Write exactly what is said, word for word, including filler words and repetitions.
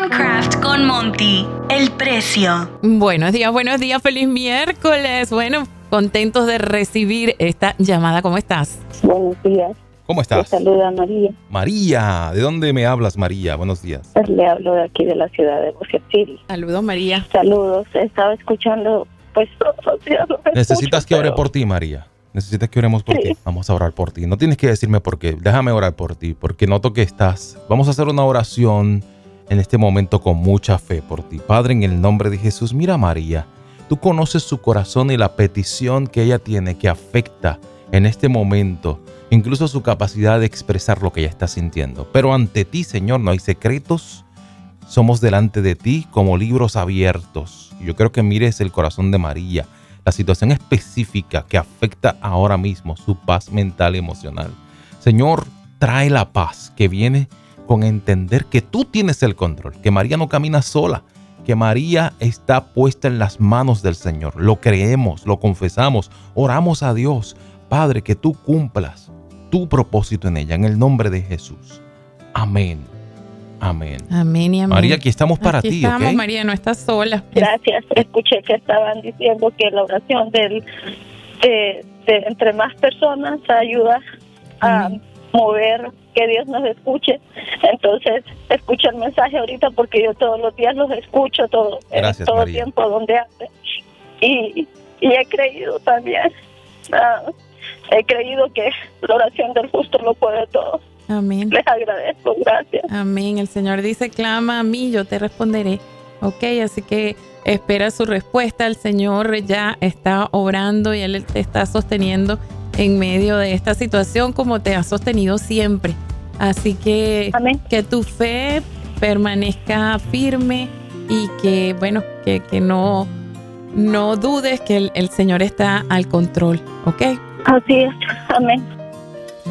Craft con Monty, el precio. Buenos días, buenos días, feliz miércoles. Bueno, contentos de recibir esta llamada. ¿Cómo estás? Buenos días. ¿Cómo estás? Te saluda María. María, ¿de dónde me hablas, María? Buenos días. Pues le hablo de aquí de la ciudad de Bossier City. Saludos, María. Saludos. Estaba escuchando, pues todos los días lo Necesitas escucho, que ore pero- por ti, María. Necesitas que oremos por Sí. ti. Vamos a orar por ti. No tienes que decirme por qué. Déjame orar por ti, porque noto que estás. Vamos a hacer una oración en este momento con mucha fe por ti. Padre, en el nombre de Jesús, mira a María. Tú conoces su corazón y la petición que ella tiene que afecta en este momento, incluso su capacidad de expresar lo que ella está sintiendo. Pero ante ti, Señor, no hay secretos. Somos delante de ti como libros abiertos. Yo creo que mires el corazón de María, la situación específica que afecta ahora mismo su paz mental y emocional. Señor, trae la paz que viene con entender que tú tienes el control, que María no camina sola, que María está puesta en las manos del Señor. Lo creemos, lo confesamos, oramos a Dios. Padre, que tú cumplas tu propósito en ella, en el nombre de Jesús. Amén. Amén. Amén y amén. María, aquí estamos para Aquí ti, estamos, ¿ok? María, no estás sola. Gracias. Escuché que estaban diciendo que la oración del, de, de entre más personas ayuda a Amén. mover que Dios nos escuche. Entonces, escucha el mensaje ahorita porque yo todos los días los escucho todo, Gracias, todo el María. tiempo donde hace. Y, y he creído también, ah, he creído que la oración del justo lo puede todo. Amén. Les agradezco, gracias. Amén. El Señor dice, clama a mí, yo te responderé. Ok, así que espera su respuesta. El Señor ya está obrando y Él te está sosteniendo en medio de esta situación como te ha sostenido siempre. Así que Amén. que tu fe permanezca firme y que, bueno, que, que no, no dudes que el, el Señor está al control. Ok. Así es, amén.